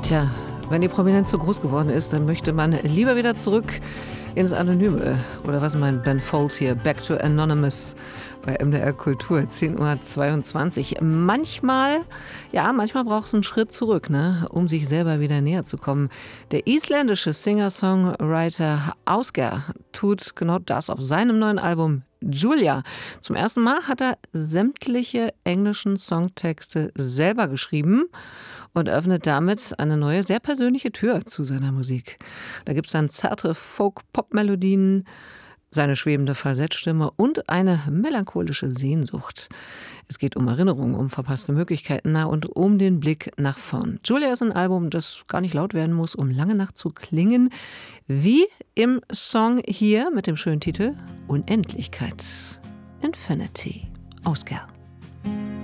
Tja, wenn die Prominenz zu groß geworden ist, dann möchte man lieber wieder zurück ins Anonyme. Oder was meint Ben Folds hier? Back to Anonymous bei MDR Kultur, 10:22 Uhr. Manchmal braucht es einen Schritt zurück, ne, um sich selber wieder näher zu kommen. Der isländische Singer-Songwriter Ásgeir tut genau das auf seinem neuen Album Julia. Zum ersten Mal hat er sämtliche englischen Songtexte selber geschrieben und öffnet damit eine neue, sehr persönliche Tür zu seiner Musik. Da gibt es dann zarte Folk-Pop-Melodien, seine schwebende Falsettstimme und eine melancholische Sehnsucht. Es geht um Erinnerungen, um verpasste Möglichkeiten und um den Blick nach vorn. Julia ist ein Album, das gar nicht laut werden muss, um lange Nacht zu klingen, wie im Song hier mit dem schönen Titel Unendlichkeit. Infinity. Ásgeir.